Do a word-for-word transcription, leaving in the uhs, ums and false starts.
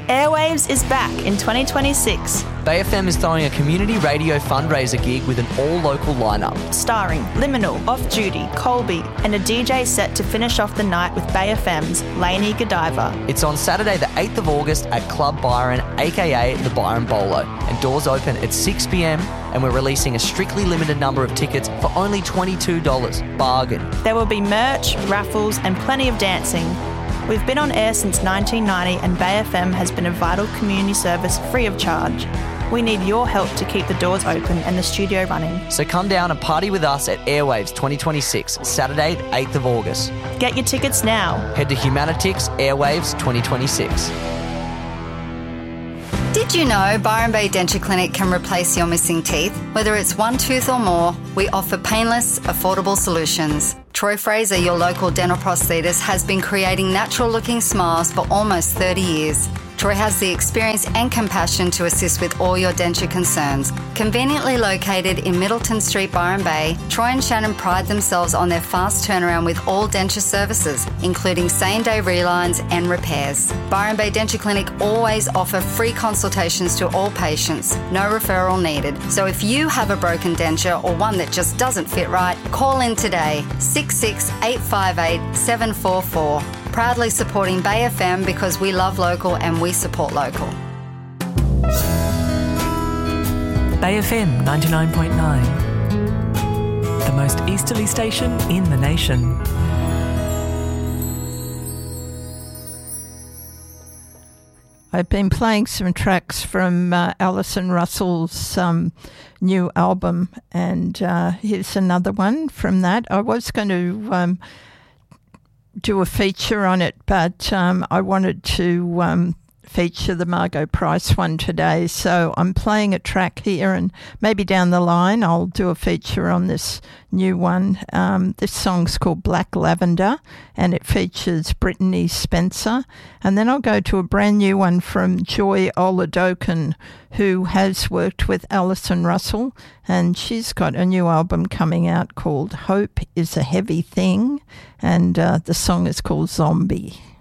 Airwaves is back in twenty twenty-six. Bay F M is throwing a community radio fundraiser gig with an all-local lineup. Starring Liminal, Off Duty, Colby, and a D J set to finish off the night with Bay F M's Lainey Godiva. It's on Saturday the eighth of August at Club Byron, aka the Byron Bolo. And doors open at six p.m, and we're releasing a strictly limited number of tickets for only twenty-two dollars. Bargain. There will be merch, raffles, and plenty of dancing. We've been on air since nineteen ninety, and Bay F M has been a vital community service free of charge. We need your help to keep the doors open and the studio running. So come down and party with us at Airwaves twenty twenty-six, Saturday the eighth of August. Get your tickets now. Head to Humanitix Airwaves twenty twenty-six. Did you know Byron Bay Denture Clinic can replace your missing teeth? Whether it's one tooth or more, we offer painless, affordable solutions. Troy Fraser, your local dental prosthetist, has been creating natural-looking smiles for almost thirty years. Troy has the experience and compassion to assist with all your denture concerns. Conveniently located in Middleton Street, Byron Bay, Troy and Shannon pride themselves on their fast turnaround with all denture services, including same-day relines and repairs. Byron Bay Denture Clinic always offer free consultations to all patients, no referral needed. So if you have a broken denture or one that just doesn't fit right, call in today, six six eight five eight seven four four. Proudly supporting Bay F M because we love local and we support local. Bay F M ninety-nine point nine, the most easterly station in the nation. I've been playing some tracks from uh, Alison Russell's um, new album, and uh, here's another one from that. I was going to um, do a feature on it, but um, I wanted to um, feature the Margot Price one today, so I'm playing a track here, and maybe down the line I'll do a feature on this new one. Um, this song's called Black Lavender, and it features Brittany Spencer. And then I'll go to a brand new one from Joy Oladokan, who has worked with Alison Russell, and she's got a new album coming out called Hope is a Heavy Thing, and uh, the song is called Zombie.